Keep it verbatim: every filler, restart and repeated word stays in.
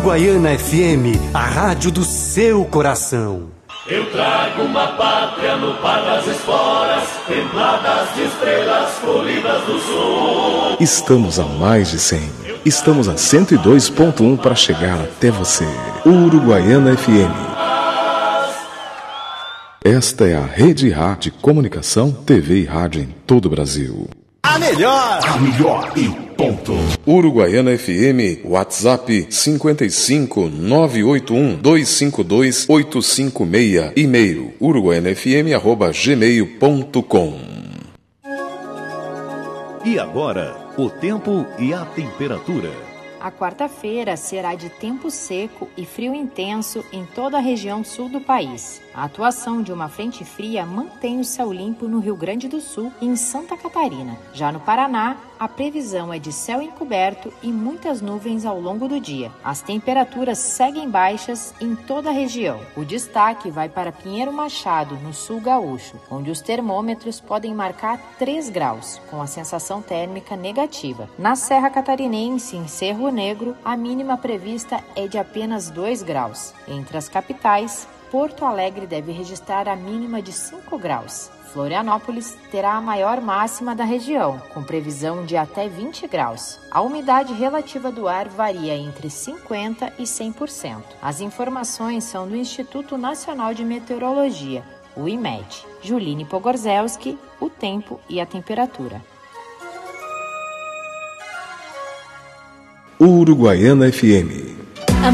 Uruguaiana F M, a rádio do seu coração. Eu trago uma pátria no par das esporas, templadas de estrelas colhidas do sul. Estamos a mais de cem. Estamos a cento e dois ponto um para chegar até você. Uruguaiana F M. Esta é a Rede Rádio Comunicação, T V e rádio em todo o Brasil. A melhor! A melhor e ponto. Uruguaiana F M, WhatsApp cinco cinco nove oito um dois cinco dois oito cinco seis, e-mail uruguaianafm arroba gmail ponto com. E agora, o tempo e a temperatura. A quarta-feira será de tempo seco e frio intenso em toda a região sul do país. A atuação de uma frente fria mantém o céu limpo no Rio Grande do Sul e em Santa Catarina. Já no Paraná, a previsão é de céu encoberto e muitas nuvens ao longo do dia. As temperaturas seguem baixas em toda a região. O destaque vai para Pinheiro Machado, no sul gaúcho, onde os termômetros podem marcar três graus, com a sensação térmica negativa. Na Serra Catarinense, em Cerro Negro, a mínima prevista é de apenas dois graus. Entre as capitais, Porto Alegre deve registrar a mínima de cinco graus. Florianópolis terá a maior máxima da região, com previsão de até vinte graus. A umidade relativa do ar varia entre cinquenta por cento e cem por cento. As informações são do Instituto Nacional de Meteorologia, o I M E D. Juline Pogorzelski, o tempo e a temperatura. Uruguaiana F M.